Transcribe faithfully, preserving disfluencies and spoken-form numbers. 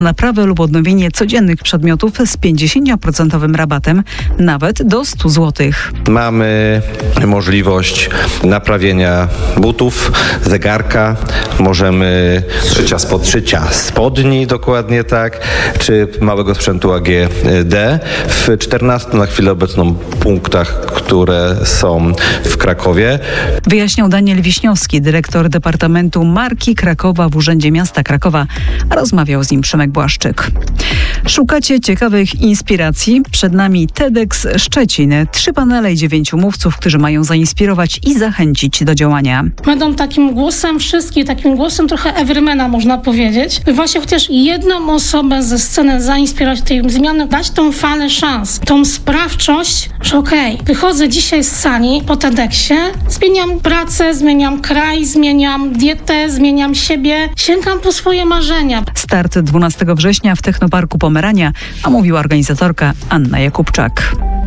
naprawę lub odnowienie codziennych przedmiotów z pięćdziesięcioprocentowym rabatem, nawet do stu złotych. Mamy możliwość naprawienia butów, zegarka, możemy szycia, spod... szycia spodni, dokładnie tak, czy małego sprzętu A G D w czternastu na chwilę obecną punktach, które są w Krakowie. Wyjaśniał Daniel Wiśniowski, dyrektor Departamentu Marki Krakowa w Urzędzie Miasta Krakowa. Rozmawiał z nim Przemek Błaszczyk. Szukacie ciekawych inspiracji? Przed nami TEDx Szczecin. Trzy panele i dziewięciu mówców, którzy mają zainspirować i zachęcić do działania. Będą takim głosem wszystkich, takim głosem trochę Everymana, można powiedzieć. Właśnie chociaż jedną osobę ze sceny zainspirować tej zmiany, dać tą falę szans, tą sprawczość, że okej, okay, wychodzę dzisiaj z sali po TEDxie, zmieniam pracę, zmieniam kraj, zmieniam dietę, zmieniam siebie, sięgam po swoje marzenia. Start dwunastego września w Technoparku Pomerania, a mówiła organizatorka Anna Jakubczak.